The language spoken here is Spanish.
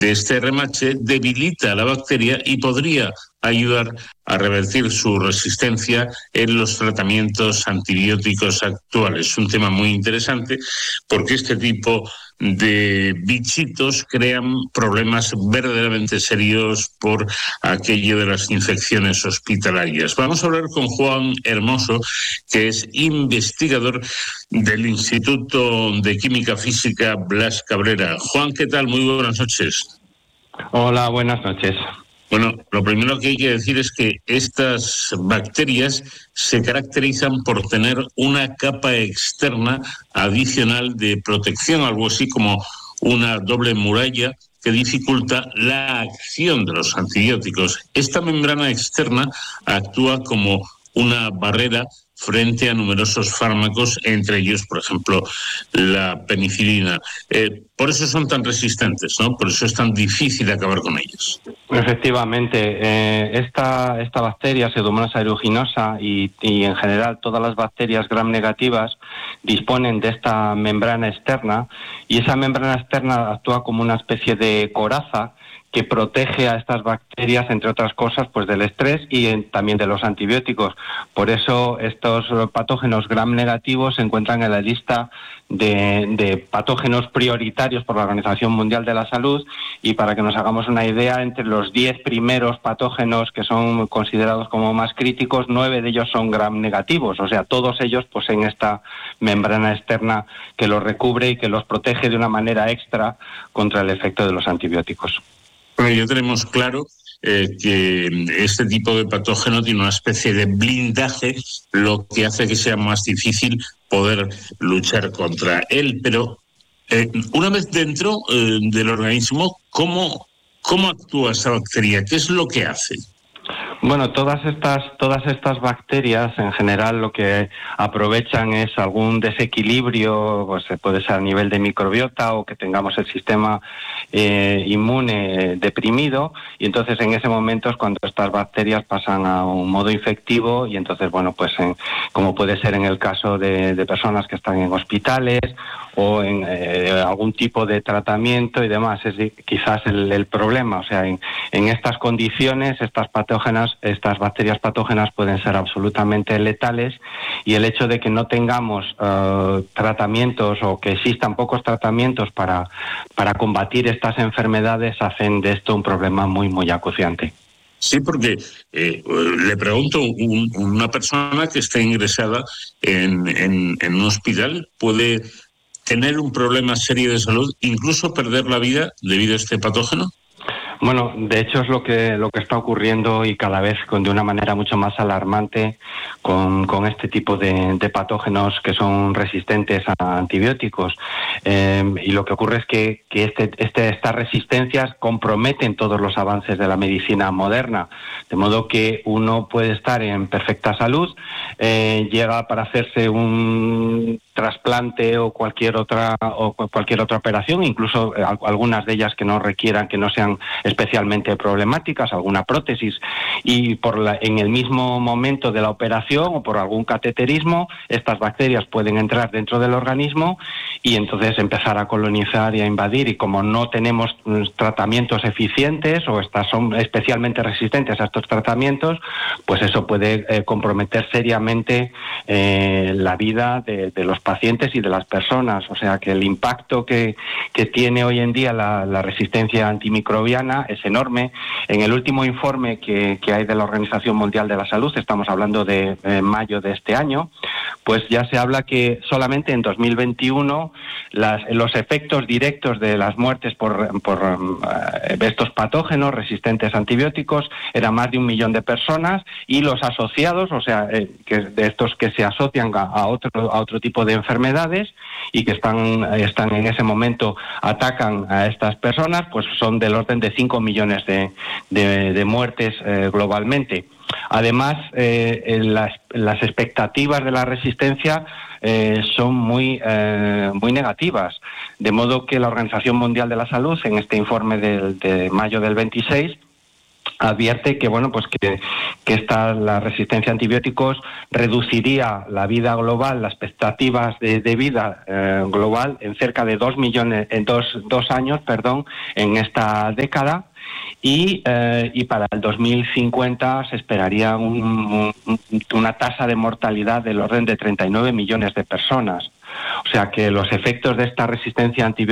de este remache debilita a la bacteria y podría ayudar a revertir su resistencia en los tratamientos antibióticos actuales. Un tema muy interesante porque este tipo de bichitos crean problemas verdaderamente serios por aquello de las infecciones hospitalarias. Vamos a hablar con Juan Hermoso, que es investigador del Instituto de Química Física Blas Cabrera. Juan, ¿qué tal? Muy buenas noches. Hola, buenas noches. Bueno, lo primero que hay que decir es que estas bacterias se caracterizan por tener una capa externa adicional de protección, algo así como una doble muralla que dificulta la acción de los antibióticos. Esta membrana externa actúa como una barrera frente a numerosos fármacos, entre ellos, por ejemplo, la penicilina. Por eso son tan resistentes, ¿no? Por eso es tan difícil acabar con ellos. Efectivamente, esta bacteria, Pseudomonas aeruginosa, y en general todas las bacterias gram negativas disponen de esta membrana externa, y esa membrana externa actúa como una especie de coraza que protege a estas bacterias, entre otras cosas, pues del estrés y también de los antibióticos. Por eso estos patógenos gram negativos se encuentran en la lista de patógenos prioritarios por la Organización Mundial de la Salud, y para que nos hagamos una idea, entre los 10 primeros patógenos que son considerados como más críticos, 9 de ellos son gram negativos, o sea, todos ellos poseen esta membrana externa que los recubre y que los protege de una manera extra contra el efecto de los antibióticos. Bueno, ya tenemos claro que este tipo de patógeno tiene una especie de blindaje, lo que hace que sea más difícil poder luchar contra él. Pero una vez dentro del organismo, ¿cómo actúa esa bacteria? ¿Qué es lo que hace? Bueno, todas estas bacterias en general lo que aprovechan es algún desequilibrio, pues puede ser a nivel de microbiota o que tengamos el sistema inmune deprimido, y entonces en ese momento es cuando estas bacterias pasan a un modo infectivo, y entonces, bueno, pues como puede ser en el caso de personas que están en hospitales o en algún tipo de tratamiento y demás, es quizás el problema. O sea, en estas condiciones, estas bacterias patógenas pueden ser absolutamente letales, y el hecho de que no tengamos tratamientos, o que existan pocos tratamientos para combatir estas enfermedades, hacen de esto un problema muy, muy acuciante. Sí, porque le pregunto, una persona que está ingresada en un hospital puede tener un problema serio de salud, incluso perder la vida debido a este patógeno. Bueno, de hecho es lo que está ocurriendo, y cada vez de una manera mucho más alarmante, con este tipo de patógenos que son resistentes a antibióticos. Y lo que ocurre es que estas resistencias comprometen todos los avances de la medicina moderna, de modo que uno puede estar en perfecta salud, llega para hacerse un trasplante o cualquier otra operación, incluso algunas de ellas que no requieran, que no sean especialmente problemáticas, alguna prótesis, y en el mismo momento de la operación o por algún cateterismo, estas bacterias pueden entrar dentro del organismo y entonces empezar a colonizar y a invadir, y como no tenemos tratamientos eficientes, o estas son especialmente resistentes a estos tratamientos, pues eso puede comprometer seriamente la vida de los pacientes y de las personas. O sea que el impacto que tiene hoy en día la resistencia antimicrobiana es enorme. En el último informe que hay de la Organización Mundial de la Salud, estamos hablando de mayo de este año, pues ya se habla que solamente en 2021 los efectos directos de las muertes por estos patógenos resistentes a antibióticos eran más de 1 millón de personas, y los asociados, o sea, que de estos que se asocian a otro tipo de enfermedades y que están en ese momento atacan a estas personas, pues son del orden de 5 millones de muertes globalmente. Además, las expectativas de la resistencia son muy negativas, de modo que la Organización Mundial de la Salud, en este informe de mayo del 26, advierte que bueno, pues que la resistencia a antibióticos reduciría la vida global, las expectativas de vida global en cerca de 2 millones, en dos años, en esta década. Y para el 2050 se esperaría una tasa de mortalidad del orden de 39 millones de personas. O sea que los efectos de esta resistencia a antibióticos